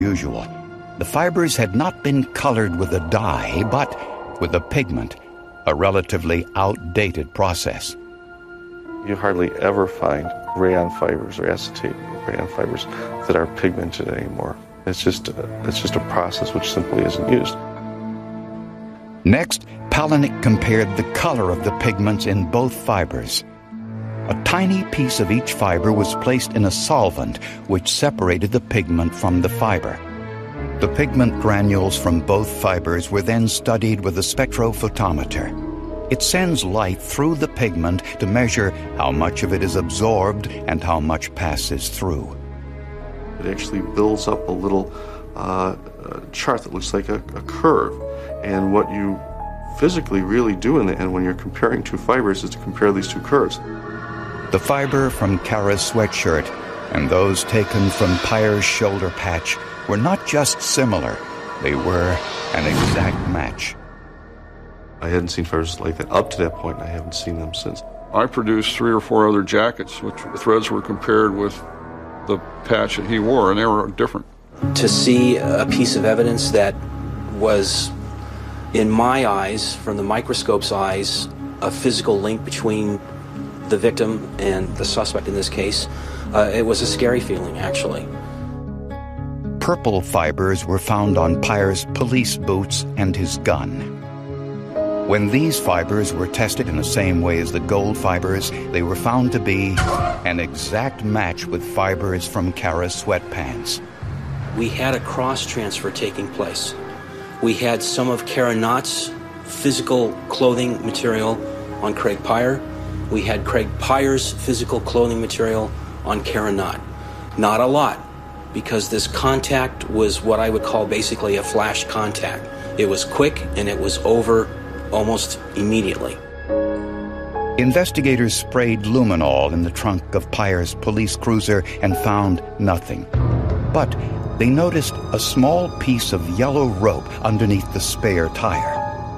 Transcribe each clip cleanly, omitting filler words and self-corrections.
usual. The fibers had not been colored with a dye, but with a pigment, a relatively outdated process. You hardly ever find rayon fibers or acetate rayon fibers that are pigmented anymore. It's just a process which simply isn't used. Next, Palahniuk compared the color of the pigments in both fibers. A tiny piece of each fiber was placed in a solvent which separated the pigment from the fiber. The pigment granules from both fibers were then studied with a spectrophotometer. It sends light through the pigment to measure how much of it is absorbed and how much passes through. It actually builds up a little chart that looks like a curve. And what you physically really do in the end when you're comparing two fibers is to compare these two curves. The fiber from Kara's sweatshirt and those taken from Pyre's shoulder patch were not just similar, they were an exact match. I hadn't seen fibers like that up to that point, and I haven't seen them since. I produced 3 or 4 other jackets, which the threads were compared with the patch that he wore, and they were different. To see a piece of evidence that was, in my eyes, from the microscope's eyes, a physical link between the victim and the suspect in this case, it was a scary feeling, actually. Purple fibers were found on Pyre's police boots and his gun. When these fibers were tested in the same way as the gold fibers, they were found to be an exact match with fibers from Kara's sweatpants. We had a cross-transfer taking place. We had some of Kara Knott's physical clothing material on Craig Pyre. We had Craig Pyre's physical clothing material on Kara Knott. Not a lot, because this contact was what I would call basically a flash contact. It was quick and it was over almost immediately. Investigators sprayed luminol in the trunk of Pyre's police cruiser and found nothing. But they noticed a small piece of yellow rope underneath the spare tire.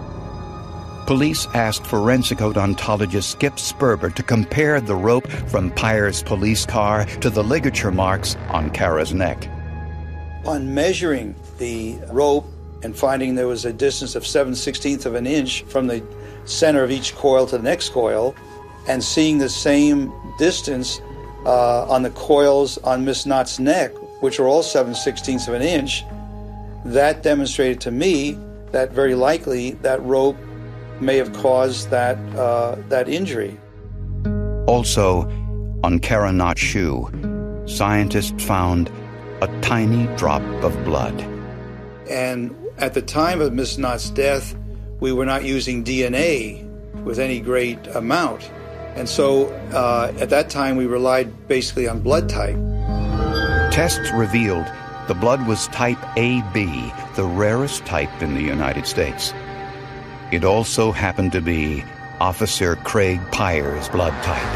Police asked forensic odontologist Skip Sperber to compare the rope from Pyre's police car to the ligature marks on Kara's neck. On measuring the rope and finding there was a distance of 7/16 of an inch from the center of each coil to the next coil, and seeing the same distance on the coils on Miss Knott's neck, which were all 7/16 of an inch, that demonstrated to me that very likely that rope may have caused that injury. Also, on Kara Knott's shoe, scientists found a tiny drop of blood. And at the time of Miss Knott's death, we were not using DNA with any great amount. And so at that time, we relied basically on blood type. Tests revealed the blood was type AB, the rarest type in the United States. It also happened to be Officer Craig Pyre's blood type.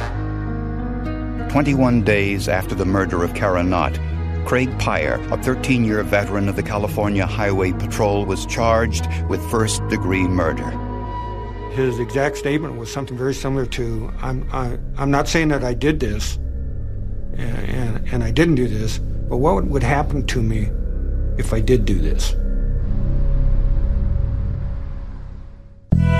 21 days after the murder of Kara Knott, Craig Pyre, a 13-year veteran of the California Highway Patrol, was charged with first-degree murder. His exact statement was something very similar to, I'm not saying that I did this, and I didn't do this, but what would happen to me if I did do this?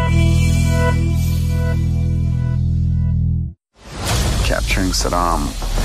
Capturing Saddam